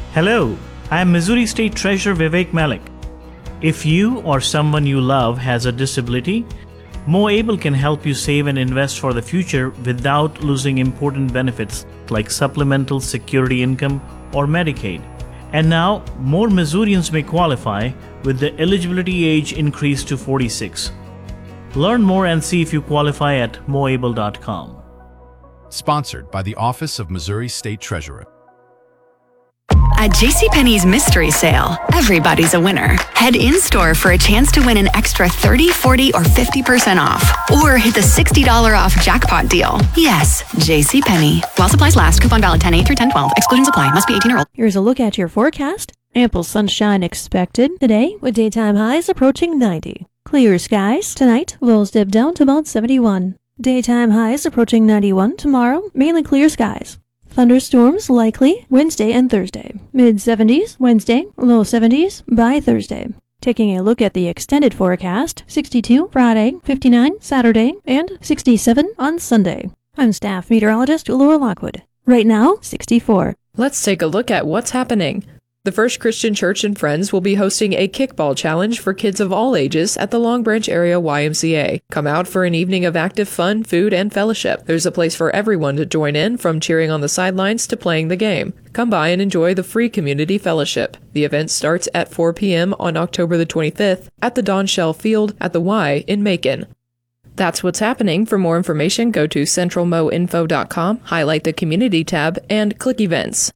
Hello, I am Missouri State Treasurer Vivek Malik. If you or someone you love has a disability, MoAble can help you save and invest for the future without losing important benefits like supplemental security income or Medicaid. And now, more Missourians may qualify with the eligibility age increased to 46. Learn more and see if you qualify at moable.com. Sponsored by the Office of Missouri State Treasurer. At JCPenney's Mystery Sale, everybody's a winner. Head in-store for a chance to win an extra 30, 40, or 50% off. Or hit the $60 off jackpot deal. Yes, JCPenney. While supplies last. Coupon valid 10/8 through 10/12. Exclusions apply. Must be 18 or older. Here's a look at your forecast. Ample sunshine expected today with daytime highs approaching 90. Clear skies tonight. Lows dip down to about 71. Daytime highs approaching 91 tomorrow. Mainly clear skies. Thunderstorms likely Wednesday and Thursday. Mid-70s Wednesday, low 70s by Thursday. Taking a look at the extended forecast, 62 Friday, 59 Saturday, and 67 on Sunday. I'm staff meteorologist Laura Lockwood. Right now, 64. Let's take a look at what's happening. The First Christian Church and Friends will be hosting a kickball challenge for kids of all ages at the Long Branch Area YMCA. Come out for an evening of active fun, food, and fellowship. There's a place for everyone to join in, from cheering on the sidelines to playing the game. Come by and enjoy the free community fellowship. The event starts at 4 p.m. on October the 25th at the Don Shell Field at the Y in Macon. That's what's happening. For more information, go to centralmoinfo.com, highlight the community tab, and click events.